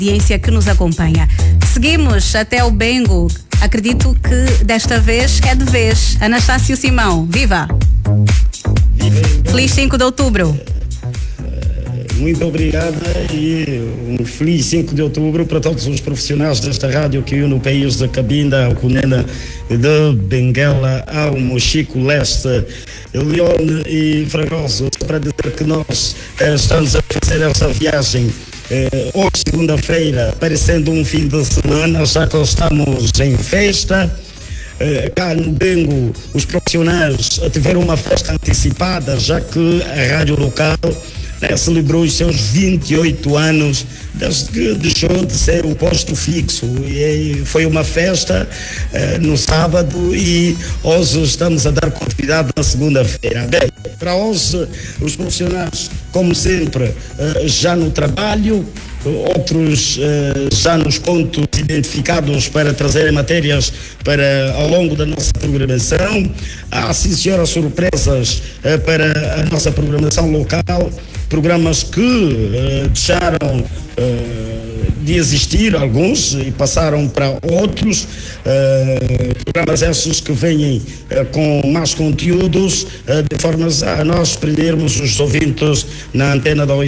audiência que nos acompanha. Seguimos até o Bengo. Acredito que desta vez é de vez. Anastácio Simão, viva! Feliz 5 de outubro. Muito obrigada e um feliz 5 de outubro para todos os profissionais desta rádio que une o país da Cabinda, ao Cunena, de Benguela ao Mochico Leste, Leone e Fragoso, para dizer que nós estamos a fazer esta viagem hoje, segunda-feira, parecendo um fim de semana, já que estamos em festa. Cá no Bengo, os profissionais tiveram uma festa antecipada, já que a rádio local celebrou os seus 28 anos desde que deixou de ser um posto fixo. E foi uma festa no sábado e hoje estamos a dar continuidade na segunda-feira. Bem, para hoje, os profissionais, como sempre, já no trabalho, outros já nos pontos identificados para trazerem matérias para ao longo da nossa programação. Há sim, senhora, surpresas para a nossa programação local, programas que deixaram de existir, alguns, e passaram para outros, programas esses que vêm com mais conteúdos, de forma a nós prendermos os ouvintes na antena da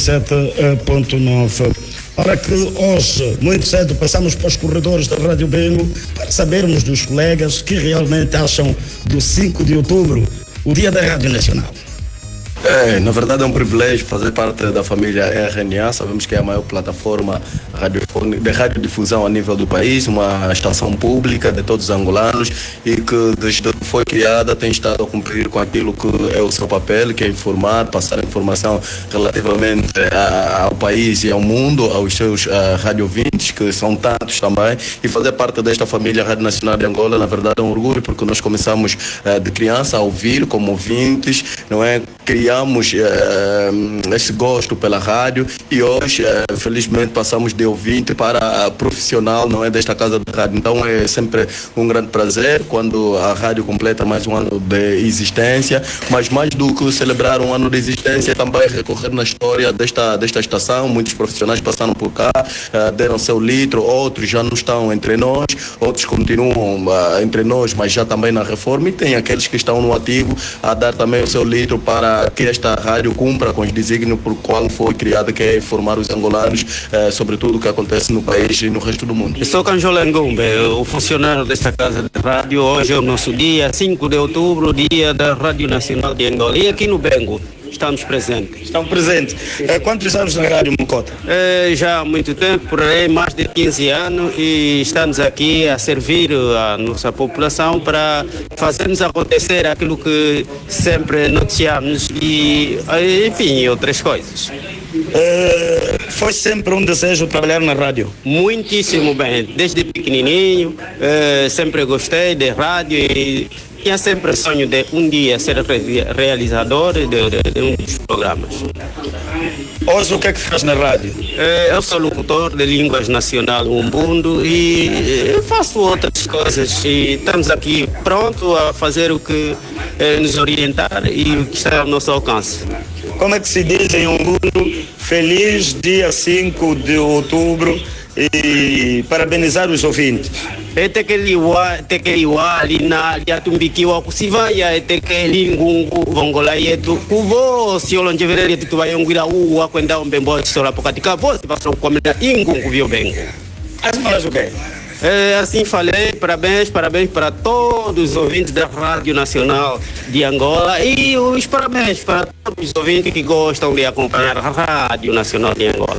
87.9. Ora que hoje, muito cedo, passamos para os corredores da Rádio Bengo para sabermos dos colegas que realmente acham do 5 de outubro, o Dia da Rádio Nacional. Na verdade é um privilégio fazer parte da família RNA. Sabemos que é a maior plataforma de radiodifusão a nível do país, uma estação pública de todos os angolanos e que desde que foi criada tem estado a cumprir com aquilo que é o seu papel, que é informar, passar informação relativamente ao país e ao mundo, aos seus radiovintes, que são tantos também, e fazer parte desta família Rádio Nacional de Angola, na verdade é um orgulho, porque nós começamos de criança a ouvir como ouvintes, não é? Criamos esse gosto pela rádio e hoje, felizmente, passamos de ouvinte para profissional, não é, desta casa de rádio. Então é sempre um grande prazer quando a rádio completa mais um ano de existência, mas mais do que celebrar um ano de existência, também recorrer na história desta estação. Muitos profissionais passaram por cá, deram seu litro, outros já não estão entre nós, outros continuam entre nós, mas já também na reforma, e tem aqueles que estão no ativo a dar também o seu litro para que esta rádio cumpra com os desígnios por qual foi criada, que é informar os angolanos sobre tudo o que acontece no país e no resto do mundo. Eu sou Canjola Ngumbe, o funcionário desta casa de rádio. Hoje é o nosso dia, 5 de outubro, dia da Rádio Nacional de Angola. E aqui no Bengo estamos presentes. Estão presentes. Quantos anos na Rádio Mocota? Já há muito tempo, por aí, mais de 15 anos, e estamos aqui a servir a nossa população para fazermos acontecer aquilo que sempre noticiamos e, enfim, outras coisas. Foi sempre um desejo trabalhar na rádio? Muitíssimo bem, desde pequenininho, sempre gostei de rádio e tinha sempre o sonho de um dia ser realizador de um dos programas. Hoje o que é que faz na rádio? Eu sou locutor de línguas nacional umbundo e faço outras coisas, e estamos aqui pronto a fazer o que nos orientar e o que está ao nosso alcance. Como é que se diz em umbundo? Feliz dia 5 de outubro e parabenizar os ouvintes. Tekeliwa lina liatumbikiwa kusivaya tekelingungu vongola yetu kuvo siolonjevere yetu tubayongwira uwa kwenda ombembo chisola pokatika vosi pasou komena ingungu vio bengo. Assim faz o quê? Assim falei, parabéns para todos os ouvintes da Rádio Nacional de Angola e os parabéns para todos os ouvintes que gostam de acompanhar a Rádio Nacional de Angola.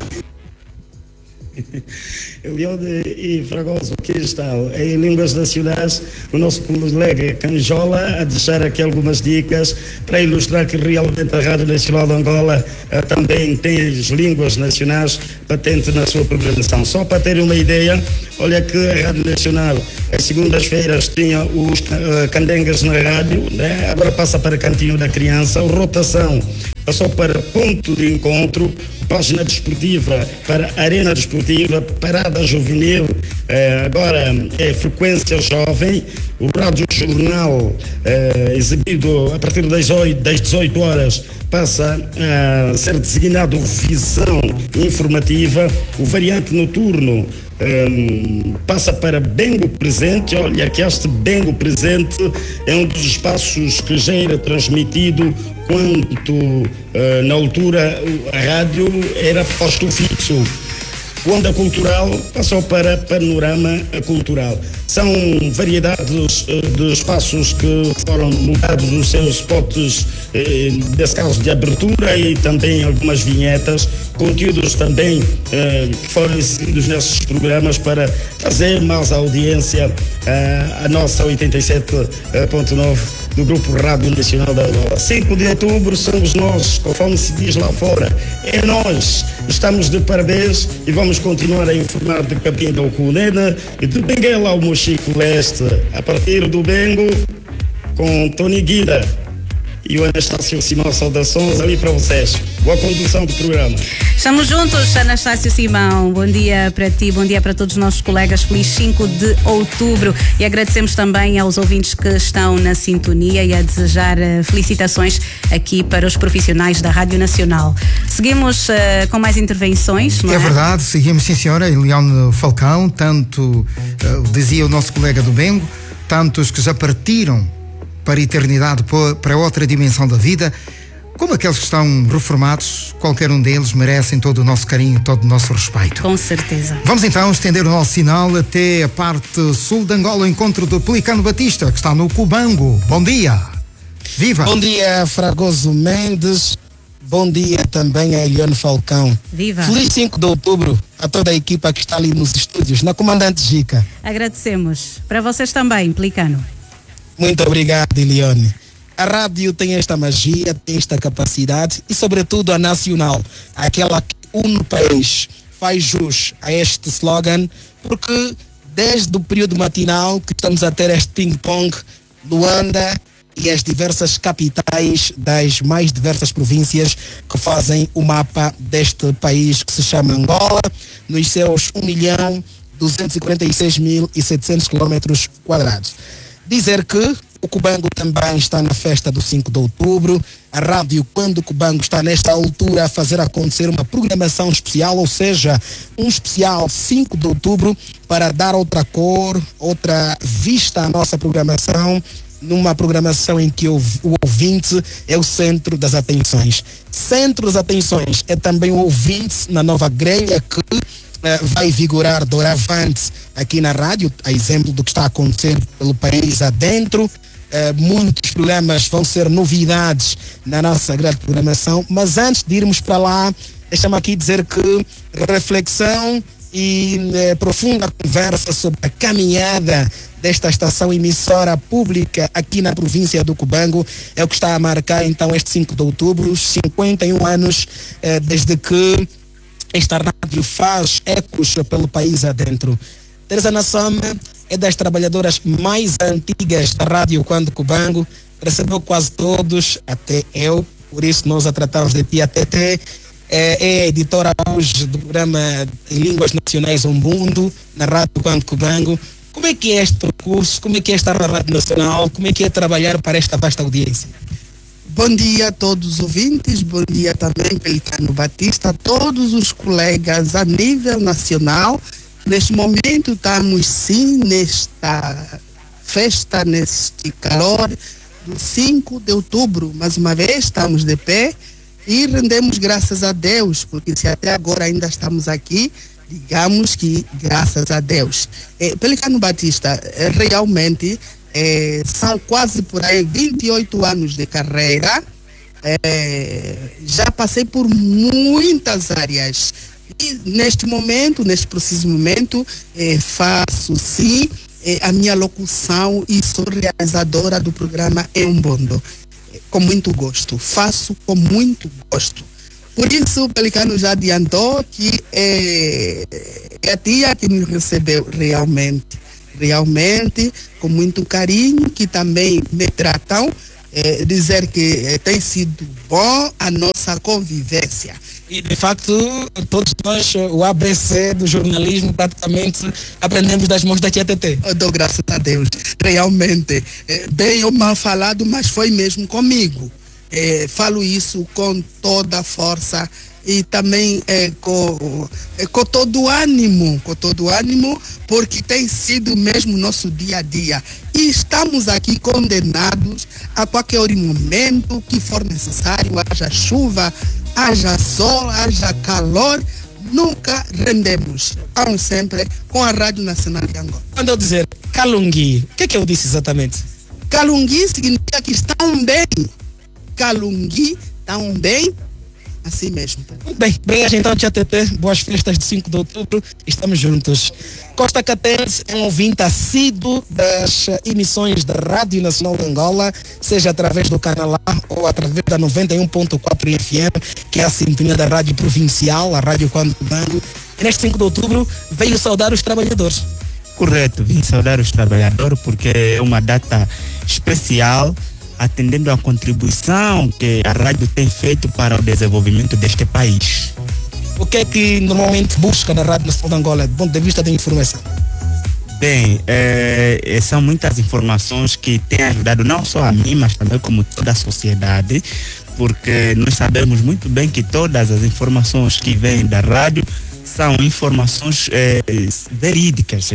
Leone e Fragoso, aqui está em línguas nacionais o nosso colega Canjola a deixar aqui algumas dicas para ilustrar que realmente a Rádio Nacional de Angola também tem as línguas nacionais patente na sua programação. Só para ter uma ideia, olha que a Rádio Nacional às segundas-feiras tinha os candengas na rádio, né? Agora passa para Cantinho da Criança, a rotação passou para Ponto de Encontro, página desportiva para Arena Desportiva, Parada Juvenil, agora é Frequência Jovem, o Rádio Jornal, exibido a partir das 18 horas, passa a ser designado Visão Informativa. O variante noturno passa para Bengo Presente. Olha que este Bengo Presente é um dos espaços que já era transmitido quando na altura a rádio era posto fixo. O Onda Cultural passou para Panorama Cultural. São variedades de espaços que foram mudados os seus spots, desse caso de abertura, e também algumas vinhetas, conteúdos também que foram inseridos nesses programas para trazer mais audiência à nossa 87.9 do Grupo Rádio Nacional da Angola. 5 de outubro somos nós, conforme se diz lá fora. É nós. Estamos de parabéns e vamos continuar a informar de Cabinda ao Cunena e de Benguela ao Mochico Leste, a partir do Bengo, com Tony Guida e o Anastácio Simão. Saudações ali para vocês. Boa condução do programa. Estamos juntos, Anastácio Simão. Bom dia para ti, bom dia para todos os nossos colegas. Feliz 5 de outubro. E agradecemos também aos ouvintes que estão na sintonia e a desejar felicitações aqui para os profissionais da Rádio Nacional. Seguimos com mais intervenções, não é? É verdade, seguimos, sim senhora. Eliane Falcão, tanto dizia o nosso colega do Bengo, tantos que já partiram para a eternidade, para outra dimensão da vida, como aqueles que estão reformados, qualquer um deles merecem todo o nosso carinho, todo o nosso respeito. Com certeza. Vamos então estender o nosso sinal até a parte sul de Angola, o encontro do Pelicano Batista, que está no Cubango. Bom dia! Viva! Bom dia, Fragoso Mendes. Bom dia também a Eliane Falcão. Viva! Feliz 5 de outubro a toda a equipa que está ali nos estúdios, na Comandante Gica. Agradecemos. Para vocês também, Pelicano. Muito obrigado, Eliane. A rádio tem esta magia, tem esta capacidade e, sobretudo, a nacional, aquela que une o país, faz jus a este slogan, porque desde o período matinal que estamos a ter este ping-pong, Luanda e as diversas capitais das mais diversas províncias que fazem o mapa deste país que se chama Angola, nos seus 1.246.700 quilómetros quadrados. Dizer que o Cubango também está na festa do 5 de outubro. A rádio, quando o Cubango está nesta altura a fazer acontecer uma programação especial, ou seja, um especial 5 de outubro para dar outra cor, outra vista à nossa programação, numa programação em que o ouvinte é o centro das atenções. Centro das atenções é também o ouvinte na nova grelha que vai vigorar doravante aqui na rádio, a exemplo do que está a acontecer pelo país adentro. Muitos programas vão ser novidades na nossa grande programação, mas antes de irmos para lá, deixa-me aqui dizer que reflexão e profunda conversa sobre a caminhada desta estação emissora pública aqui na província do Cubango é o que está a marcar então este 5 de outubro, os 51 anos desde que esta rádio faz ecos pelo país adentro. Teresa Nassama é das trabalhadoras mais antigas da rádio quando Cubango, recebeu quase todos, até eu, por isso nós a tratamos de ti até é editora hoje do programa em Línguas Nacionais O Mundo, na rádio quando Cubango. Como é que é este percurso? Como é que é estar na Rádio Nacional? Como é que é trabalhar para esta vasta audiência? Bom dia a todos os ouvintes, bom dia também Pelicano Batista, a todos os colegas a nível nacional. Neste momento estamos sim nesta festa, neste calor do 5 de outubro. Mais uma vez estamos de pé e rendemos graças a Deus, porque se até agora ainda estamos aqui, digamos que graças a Deus. Pelicano Batista, realmente são quase por aí 28 anos de carreira, já passei por muitas áreas e neste momento, neste preciso momento, faço sim a minha locução e sou realizadora do programa Embondo, com muito gosto, faço com muito gosto. Por isso o Pelicano já adiantou que é a tia que me recebeu realmente com muito carinho, que também me tratam, dizer que tem sido bom a nossa convivência. E, de facto, todos nós, o ABC do jornalismo, praticamente aprendemos das mãos da Tia Tetê. Eu dou graças a Deus. Realmente, bem ou mal falado, mas foi mesmo comigo. Falo isso com toda a força e também com todo o ânimo, porque tem sido mesmo nosso dia a dia. E estamos aqui condenados a qualquer momento que for necessário, haja chuva, haja sol, haja calor, nunca rendemos. Estamos sempre com a Rádio Nacional de Angola. Quando eu dizer Calungui, o que eu disse exatamente? Calungui significa que estão bem. Calungui, estão bem. Assim mesmo. Muito bem. Bem, então, Tia Tetê, boas festas de 5 de outubro. Estamos juntos. Costa Catense é um ouvinte assíduo das emissões da Rádio Nacional de Angola, seja através do canal A ou através da 91.4 FM, que é a sintonia da Rádio Provincial, a Rádio Quando Cubango. E neste 5 de outubro veio saudar os trabalhadores. Correto, vim saudar os trabalhadores porque é uma data especial, atendendo à contribuição que a rádio tem feito para o desenvolvimento deste país. O que é que normalmente busca na Rádio Nacional de Angola, do ponto de vista da informação? Bem, são muitas informações que têm ajudado não só a mim, mas também como toda a sociedade, porque nós sabemos muito bem que todas as informações que vêm da rádio são informações verídicas,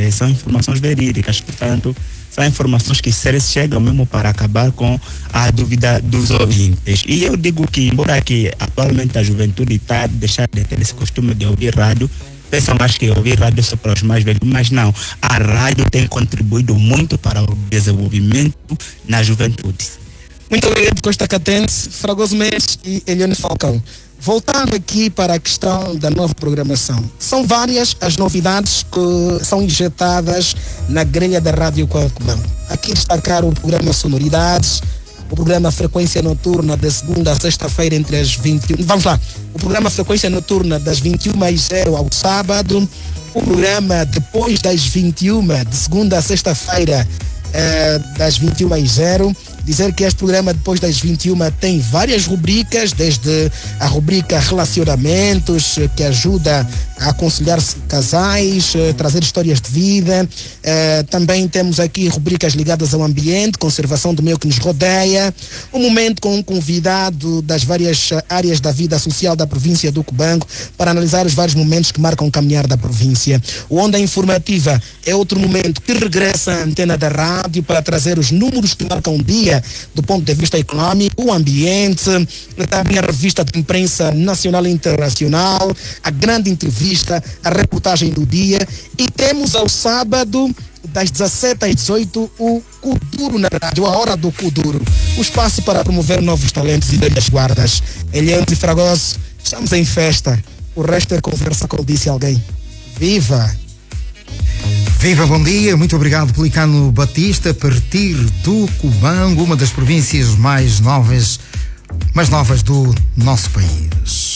portanto, são informações que chegam mesmo para acabar com a dúvida dos ouvintes. E eu digo que, embora que atualmente a juventude está a deixar de ter esse costume de ouvir rádio, pensam mais que ouvir rádio só para os mais velhos, mas não, a rádio tem contribuído muito para o desenvolvimento na juventude. Muito obrigado, Costa Catense, Fragoso Mendes e Eliane Falcão. Voltando aqui para a questão da nova programação, são várias as novidades que são injetadas na grelha da Rádio Cubango. Aqui destacar o programa Sonoridades, o programa Frequência Noturna de segunda a sexta-feira entre as 21... Vamos lá, o programa Frequência Noturna das 21h00 ao sábado, o programa Depois das 21 de segunda a sexta-feira das 21h00. Dizer que este programa Depois das 21 tem várias rubricas, desde a rubrica Relacionamentos, que ajuda a aconselhar casais, trazer histórias de vida. Também temos aqui rubricas ligadas ao ambiente, conservação do meio que nos rodeia. Um momento com um convidado das várias áreas da vida social da província do Cubango para analisar os vários momentos que marcam o caminhar da província. O Onda Informativa é outro momento que regressa à antena da rádio para trazer os números que marcam o dia do ponto de vista econômico, o ambiente, também a revista de imprensa nacional e internacional, a grande entrevista, a reportagem do dia, e temos ao sábado das 17 às 18 o Kuduro na rádio, a hora do Kuduro, o espaço para promover novos talentos e velhas guardas. Eliane e Fragoso, estamos em festa, o resto é conversa, como disse alguém. Viva! Viva, bom dia, muito obrigado, Pelicano Batista, a partir do Cubango, uma das províncias mais novas do nosso país.